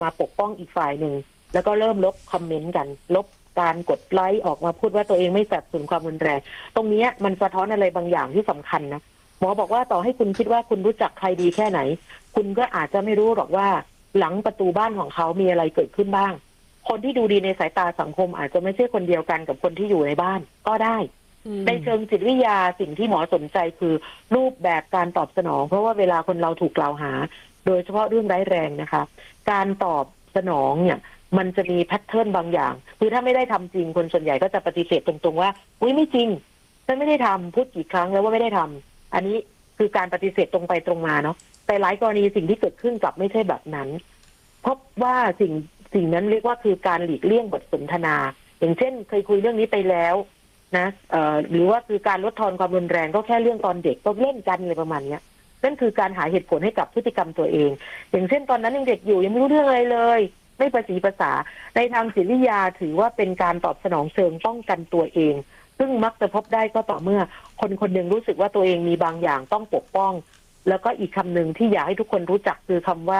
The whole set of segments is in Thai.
มาปกป้องอีกฝ่ายหนึ่งแล้วก็เริ่มลบคอมเมนต์กันลบการกดไลค์ออกมาพูดว่าตัวเองไม่สนับสนุนความรุนแรงตรงนี้มันสะท้อนอะไรบางอย่างที่สำคัญนะหมอบอกว่าต่อให้คุณคิดว่าคุณรู้จักใครดีแค่ไหนคุณก็อาจจะไม่รู้หรอกว่าหลังประตูบ้านของเขามีอะไรเกิดขึ้นบ้างคนที่ดูดีในสายตาสังคมอาจจะไม่ใช่คนเดียวกันกับคนที่อยู่ในบ้านก็ได้ในเชิงจิตวิทยาสิ่งที่หมอสนใจคือรูปแบบการตอบสนองเพราะว่าเวลาคนเราถูกกล่าวหาโดยเฉพาะเรื่องร้ายแรงนะคะการตอบสนองเนี่ยมันจะมีแพทเทิร์นบางอย่างคือถ้าไม่ได้ทำจริงคนส่วนใหญ่ก็จะปฏิเสธตรงๆว่าอุ้ยไม่จริงฉันไม่ได้ทำพูดกี่ครั้งแล้วว่าไม่ได้ทำอันนี้คือการปฏิเสธตรงไปตรงมาเนาะแต่หลายกรณีสิ่งที่เกิดขึ้นกลับไม่ใช่แบบนั้นพบว่าสิ่งนั้นเรียกว่าคือการหลีกเลี่ยงบทสนทนาอย่างเช่นเคยคุยเรื่องนี้ไปแล้วนะหรือว่าคือการลดทอนความรุนแรงก็แค่เรื่องตอนเด็กก็เล่นกันอะไรประมาณนี้นั่นคือการหาเหตุผลให้กับพฤติกรรมตัวเองอย่างเช่นตอนนั้นยังเด็กอยู่ยังไม่รู้เรื่องอะไรเลยไม่ประสีภาษาในทางจิตวิทยาถือว่าเป็นการตอบสนองเชิงป้องกันตัวเองซึ่งมักจะพบได้ก็ต่อเมื่อคนคนหนึ่งรู้สึกว่าตัวเองมีบางอย่างต้องปกป้องแล้วก็อีกคำหนึ่งที่อยากให้ทุกคนรู้จักคือคำว่า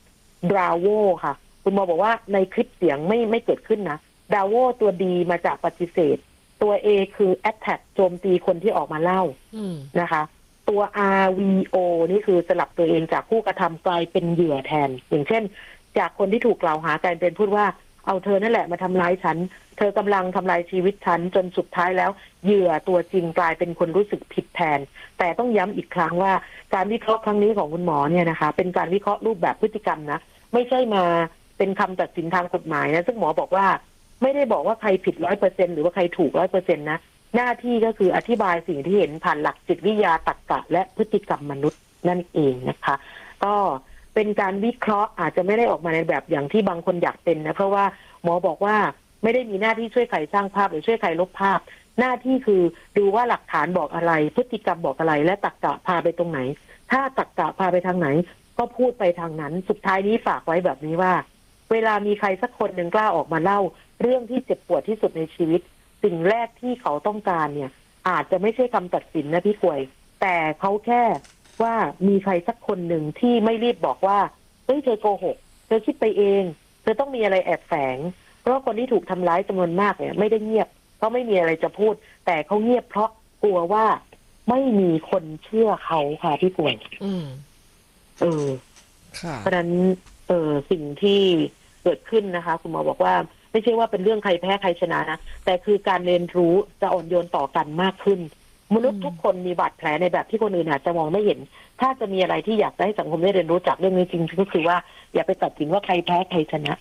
bravo ค่ะคุณหมอบอกว่าในคลิปเสียงไม่เกิดขึ้นนะ bravo ตัว D มาจากปฏิเสธตัว A คือ attack โจมตีคนที่ออกมาเล่านะคะตัว RVO นี่คือสลับตัวเองจากผู้กระทำกลายเป็นเหยื่อแทนอย่างเช่นจากคนที่ถูกกล่าวหากลายเป็นพูดว่าเอาเธอนั่นแหละมาทำร้ายฉันเธอกำลังทำลายชีวิตฉันจนสุดท้ายแล้วเหยื่อตัวจริงกลายเป็นคนรู้สึกผิดแทนแต่ต้องย้ำอีกครั้งว่าการวิเคราะห์ครั้งนี้ของคุณหมอเนี่ยนะคะเป็นการวิเคราะห์รูปแบบพฤติกรรมนะไม่ใช่มาเป็นคำตัดสินทางกฎหมายนะซึ่งหมอบอกว่าไม่ได้บอกว่าใครผิด 100% หรือว่าใครถูก 100% นะหน้าที่ก็คืออธิบายสิ่งที่เห็นผ่านหลักจิตวิทยาตรรกะและพฤติกรรมมนุษย์นั่นเองนะคะก็เป็นการวิเคราะห์อาจจะไม่ได้ออกมาในแบบอย่างที่บางคนอยากเป็นนะเพราะว่าหมอบอกว่าไม่ได้มีหน้าที่ช่วยใครสร้างภาพหรือช่วยใครลบภาพหน้าที่คือดูว่าหลักฐานบอกอะไรพฤติกรรมบอกอะไรและตรรกะพาไปตรงไหนถ้าตรรกะพาไปทางไหนก็พูดไปทางนั้นสุดท้ายนี้ฝากไว้แบบนี้ว่าเวลามีใครสักคนหนึ่งกล้าออกมาเล่าเรื่องที่เจ็บปวดที่สุดในชีวิตสิ่งแรกที่เขาต้องการเนี่ยอาจจะไม่ใช่คำตัดสินนะพี่ป่วยแต่เขาแค่ว่ามีใครสักคนหนึ่งที่ไม่รีบบอกว่าเฮ้ยเธอโกหกเธอคิดไปเองเธอต้องมีอะไรแอบแฝงเพราะคนที่ถูกทำร้ายจำนวนมากเนี่ยไม่ได้เงียบเขาไม่มีอะไรจะพูดแต่เขาเงียบเพราะกลัวว่าไม่มีคนเชื่อเขาค่ะพี่ป่วยเพราะฉะนั้นสิ่งที่เกิดขึ้นนะคะคุณหมอบอกว่าไม่ใช่ว่าเป็นเรื่องใครแพ้ใครชนะนะแต่คือการเรียนรู้จะอ่อนโยนต่อกันมากขึ้นมนุษย์ทุกคนมีบาดแผลในแบบที่คนอื่นอาจจะมองไม่เห็นถ้าจะมีอะไรที่อยากให้สังคมได้เรียนรู้จากเรื่องนี้จริงก็คือว่าอย่าไปตัดสินว่าใครแพ้ใครชนะ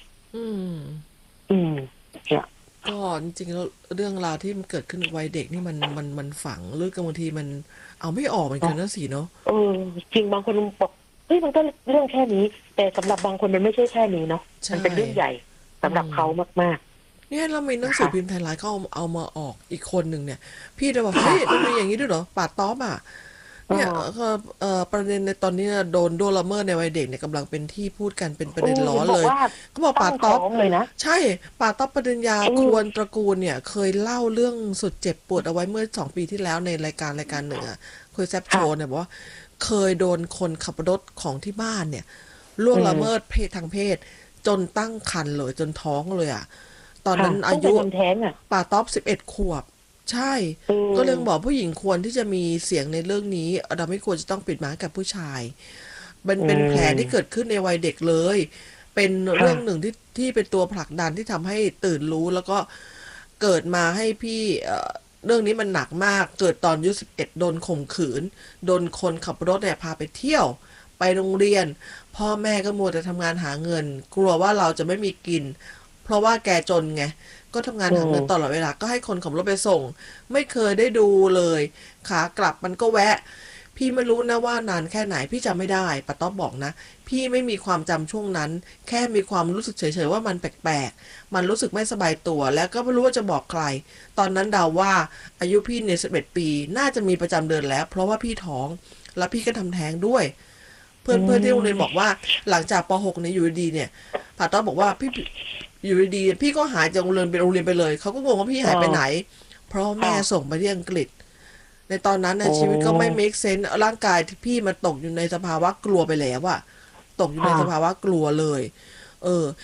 ก็จริงๆแล้วเรื่องราวที่มันเกิดขึ้นในวัยเด็กนี่มันฝังลึกบางทีมันเอาไม่ออกเหมือนกันนะสิเนาะจริงบางคนบอกเฮ้ยมันก็เรื่องแค่นี้แต่สำหรับบางคนมันไม่ใช่แค่นี้เนาะมันเป็นเรื่องใหญ่สำหรับเขามากๆเนี่ยเรามีหนังสือพิมพ์ไทยรัฐเขาเอามาออกอีกคนหนึ่งเนี่ยพี่เลยบอกเฮ้ยมันมีอย่างนี้ด้วยเหรอป่าต๊อบเนี่ยประเด็นในตอนนี้โดนล่วงละเมิดในวัยเด็กเนี่ยกำลังเป็นที่พูดกันเป็นประเด็นร้อนเลยเขาบอกป่าต๊อบเลยนะใช่ป่าต๊อบปริญญาควรตระกูลเนี่ยเคยเล่าเรื่องสุดเจ็บปวดเอาไว้เมื่อ2 ปีที่แล้วในรายการหนึ่งคุยแซบโชว์เนี่ยบอกว่าเคยโดนคนขับรถของที่บ้านเนี่ยล่วงละเมิดทางเพศจนตั้งครรภ์เลยจนท้องเลยตอนนั้นอายุป่าต๊อบ11 ขวบใช่ก็เลยบอกผู้หญิงควรที่จะมีเสียงในเรื่องนี้เราไม่ควรจะต้องปิดหมายกับผู้ชายเป็นแผลที่เกิดขึ้นในวัยเด็กเลยเป็นเรื่องหนึ่งที่เป็นตัวผลักดันที่ทำให้ตื่นรู้แล้วก็เกิดมาให้พี่เรื่องนี้มันหนักมากเกิดตอนอายุ11โดนข่มขืนโดนคนขับรถเนี่ยพาไปเที่ยวไปโรงเรียนพ่อแม่ก็มัวแต่ทำงานหาเงินกลัวว่าเราจะไม่มีกินเพราะว่าแกจนไงก็ทำงานหาเงินตลอดเวลาก็ให้คนขับรถไปส่งไม่เคยได้ดูเลยขากลับมันก็แวะพี่ไม่รู้นะว่านานแค่ไหนพี่จำไม่ได้ป้าต๊อบบอกนะพี่ไม่มีความจำช่วงนั้นแค่มีความรู้สึกเฉยๆว่ามันแปลกๆมันรู้สึกไม่สบายตัวแล้วก็ไม่รู้ว่าจะบอกใครตอนนั้นเดาว่าอายุพี่เนี่ย11 ปีน่าจะมีประจำเดือนแล้วเพราะว่าพี่ท้องแล้วพี่ก็ทำแท้งด้วยเพื่อนที่โรงเรียนบอกว่าหลังจากป.6 เนี่ยอยู่ดีเนี่ยป้าต๊อบบอกว่าพี่อยู่ดีๆพี่ก็หายจากโรงเรียนไปเลยเขาก็งงว่าพี่หายไปไหนเพราะแม่ส่งไปที่อังกฤษในตอนนั้นชีวิตก็ไม่ make sense ร่างกายที่พี่มันตกอยู่ในสภาวะกลัวไปแล้วตกอยู่ในสภาวะกลัวเลยเออ